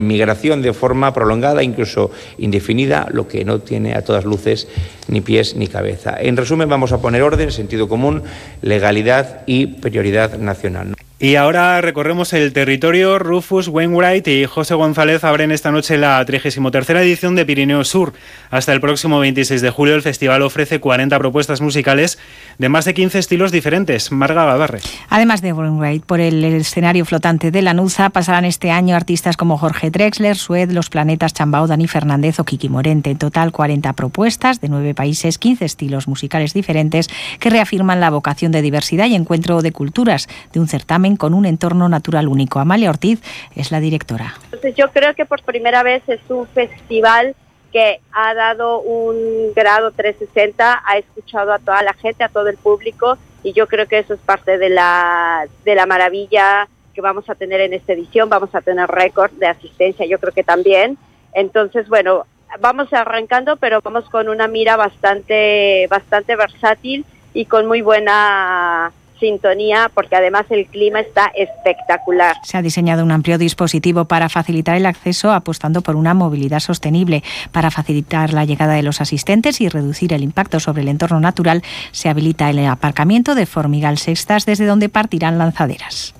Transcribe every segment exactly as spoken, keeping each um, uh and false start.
Migración de forma prolongada, incluso indefinida, lo que no tiene a todas luces ni pies ni cabeza. En resumen, vamos a poner orden, sentido común, legalidad y prioridad nacional. Y ahora recorremos el territorio. Rufus Wainwright y José González abren esta noche la trigésima tercera edición de Pirineo Sur. Hasta el próximo veintiséis de julio el festival ofrece cuarenta propuestas musicales de más de quince estilos diferentes. Marga Gavarre. Además de Wainwright, por el escenario flotante de Lanuza pasarán este año artistas como Jorge Drexler, Sued, Los Planetas, Chambao, Dani Fernández o Kiki Morente. En total, cuarenta propuestas de nueve países, quince estilos musicales diferentes que reafirman la vocación de diversidad y encuentro de culturas de un certamen con un entorno natural único. Amalia Ortiz es la directora. Entonces yo creo que por primera vez es un festival que ha dado un grado trescientos sesenta, ha escuchado a toda la gente, a todo el público, y yo creo que eso es parte de la, de la maravilla que vamos a tener en esta edición. Vamos a tener récord de asistencia, yo creo que también. Entonces, bueno, vamos arrancando, pero vamos con una mira bastante, bastante versátil y con muy buena sintonía, porque además el clima está espectacular. Se ha diseñado un amplio dispositivo para facilitar el acceso, apostando por una movilidad sostenible. Para facilitar la llegada de los asistentes y reducir el impacto sobre el entorno natural, se habilita el aparcamiento de Formigal Sextas, desde donde partirán lanzaderas.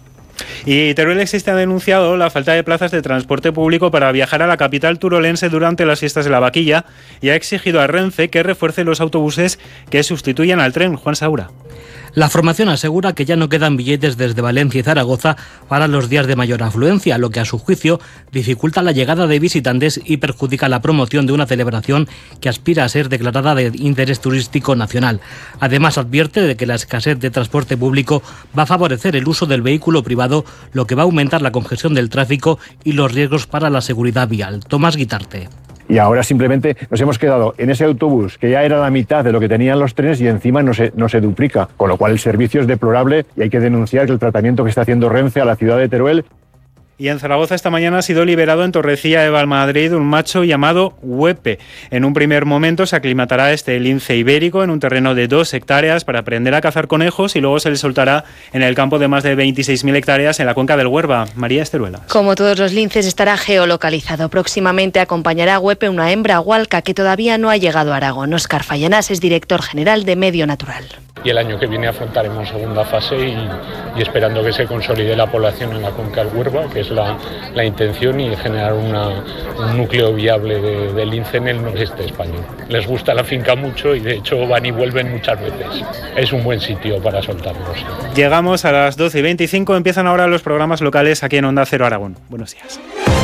Y Teruel Existe ha denunciado la falta de plazas de transporte público para viajar a la capital turolense durante las fiestas de la Vaquilla y ha exigido a Renfe que refuerce los autobuses que sustituyan al tren. Juan Saura. La formación asegura que ya no quedan billetes desde Valencia y Zaragoza para los días de mayor afluencia, lo que a su juicio dificulta la llegada de visitantes y perjudica la promoción de una celebración que aspira a ser declarada de interés turístico nacional. Además, advierte de que la escasez de transporte público va a favorecer el uso del vehículo privado, lo que va a aumentar la congestión del tráfico y los riesgos para la seguridad vial. Tomás Guitarte. Y ahora simplemente nos hemos quedado en ese autobús que ya era la mitad de lo que tenían los trenes y encima no se, no se duplica, con lo cual el servicio es deplorable y hay que denunciar el tratamiento que está haciendo Renfe a la ciudad de Teruel. Y en Zaragoza esta mañana ha sido liberado en Torrecilla de Valmadrid un macho llamado Huepe. En un primer momento se aclimatará este lince ibérico en un terreno de dos hectáreas para aprender a cazar conejos y luego se le soltará en el campo de más de veintiséis mil hectáreas en la cuenca del Huerva. María Esteruelas. Como todos los linces estará geolocalizado. Próximamente acompañará a Huepe una hembra hualca que todavía no ha llegado a Aragón. Óscar Fallanás es director general de Medio Natural. Y el año que viene afrontaremos segunda fase y, y esperando que se consolide la población en la cuenca del Huerva, que es la, la intención, y generar una, un núcleo viable de, de lince en el noreste español. Les gusta la finca mucho y de hecho van y vuelven muchas veces. Es un buen sitio para soltarlos. Llegamos a las doce y veinticinco, empiezan ahora los programas locales aquí en Onda Cero Aragón. Buenos días.